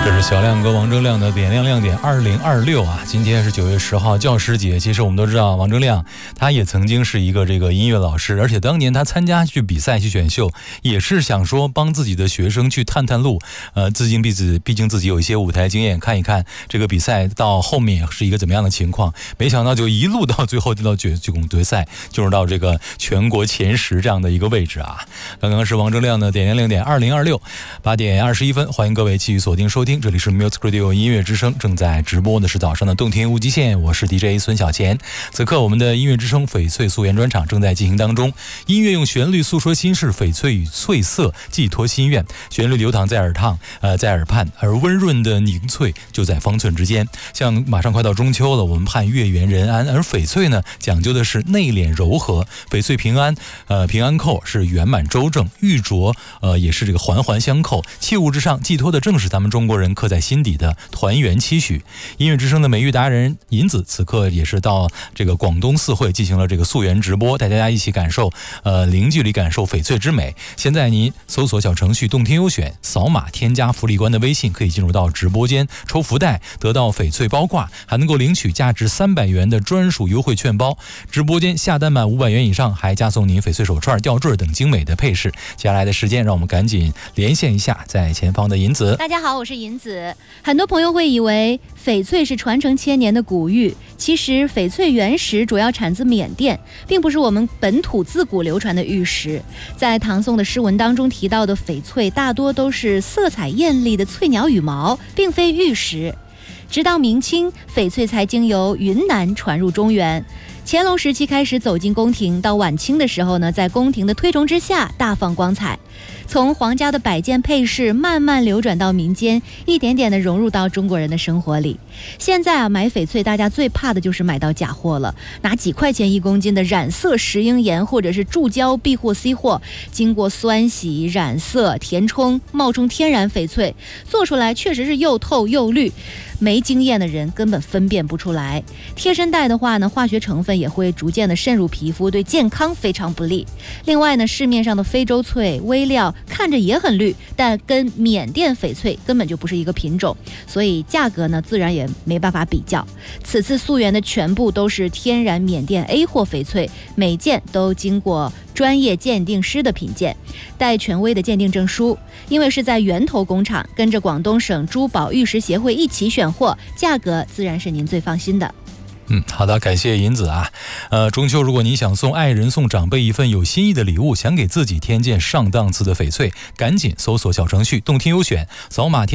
这是小亮哥王铮亮的点亮亮点2026啊！今天是9月10号教师节。其实我们都知道，王铮亮他也曾经是一个音乐老师，而且当年他参加去比赛去选秀，也是想说帮自己的学生去探路。毕竟自己有一些舞台经验，看一看这个比赛到后面是一个怎么样的情况。没想到就一路到最后就到总决赛，就是到这个全国前10这样的一个位置啊！刚刚是王铮亮的点亮亮点2026，8点21分，欢迎各位继续锁定收听。这里是 Music Radio 音乐之声，正在直播的是早上的动听无极限，我是 DJ 孙小钱。此刻我们的音乐之声翡翠溯源专场正在进行当中，音乐用旋律诉说心事，翡翠与翠色寄托心愿，旋律流淌在耳畔，而温润的凝翠就在方寸之间。像马上快到中秋了，我们盼月圆人安，而翡翠呢讲究的是内敛柔和，翡翠平安扣是圆满周正，玉镯也是这个环环相扣，器物之上寄托的正是咱们中国人刻在心底的团圆期许。音乐之声的美育达人银子此刻也是到这个广东四会进行了这个溯源直播，带大家一起感受零距离感受翡翠之美。现在您搜索小程序动听优选，扫码添加福利官的微信，可以进入到直播间抽福袋，得到翡翠包挂，还能够领取价值300元的专属优惠券包。直播间下单满500元以上，还加送您翡翠手串、吊坠等精美的配饰。接下来的时间，让我们赶紧连线一下在前方的银子。 大家好，我是银子。很多朋友会以为翡翠是传承千年的古玉，其实翡翠原石主要产自缅甸，并不是我们本土自古流传的玉石。在唐宋的诗文当中提到的翡翠，大多都是色彩艳丽的翠鸟羽毛，并非玉石。直到明清，翡翠才经由云南传入中原。乾隆时期开始走进宫廷，到晚清的时候呢，在宫廷的推崇之下大放光彩。从皇家的摆件配饰慢慢流转到民间，一点点的融入到中国人的生活里。现在买翡翠大家最怕的就是买到假货了，拿几块钱1公斤的染色石英岩或者是注胶 B 货 C 货，经过酸洗、染色、填充，冒充天然翡翠，做出来确实是又透又绿，没经验的人根本分辨不出来。贴身戴的话呢，化学成分也会逐渐的渗入皮肤，对健康非常不利。另外呢，市面上的非洲翠、微料看着也很绿，但跟缅甸翡翠根本就不是一个品种，所以价格呢自然也没办法比较。此次溯源的全部都是天然缅甸 A 货翡翠，每件都经过专业鉴定师的品鉴，带权威的鉴定证书。因为是在源头工厂，跟着广东省珠宝玉石协会一起选货，价格自然是您最放心的。 好的，感谢银子啊。中秋如果你想送爱人送长辈一份有心意的礼物，想给自己添件上档次的翡翠，赶紧搜索小程序动听优选，扫码